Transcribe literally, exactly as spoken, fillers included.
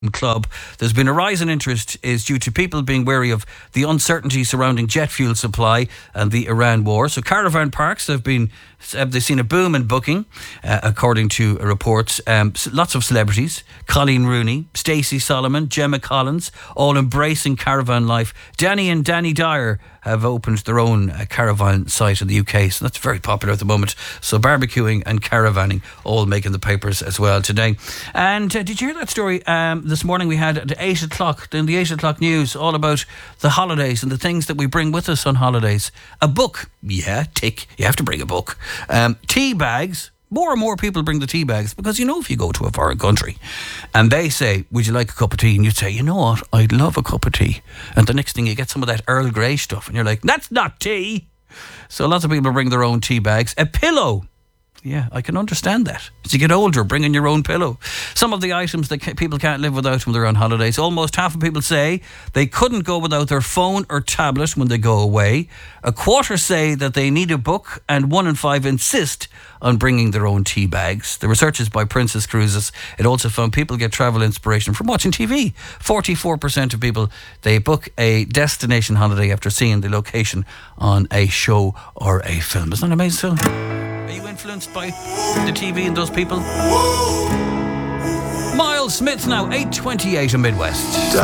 Club. There's been a rise in interest is due to people being wary of the uncertainty surrounding jet fuel supply and the Iran war. So caravan parks have been have they seen a boom in booking, uh, according to reports. Um, lots of celebrities: Colleen Rooney, Stacey Solomon, Gemma Collins, all embracing caravan life. Danny and Danny Dyer have opened their own uh, caravan site in the U K, so that's very popular at the moment. So barbecuing and caravanning all making the papers as well today. And uh, did you hear that story? Um, this morning we had at eight o'clock in the eight o'clock news all about the holidays and the things that we bring with us on holidays. A book, yeah, tick. You have to bring a book. Um, tea bags. More and more people bring the tea bags because, you know, if you go to a foreign country and they say, would you like a cup of tea? And you say, you know what, I'd love a cup of tea. And the next thing you get some of that Earl Grey stuff and you're like, that's not tea. So lots of people bring their own tea bags. A pillow. Yeah, I can understand that. As you get older, bringing your own pillow. Some of the items that ca- people can't live without when they're on holidays. Almost half of people say they couldn't go without their phone or tablet when they go away. A quarter say that they need a book, and one in five insist on bringing their own tea bags. The research is by Princess Cruises. It also found people get travel inspiration from watching T V. forty-four percent of people, they book a destination holiday after seeing the location on a show or a film. Isn't that amazing, Phil? Are you influenced by the T V and those people? Miles Smith now, eight twenty-eight in Midwest.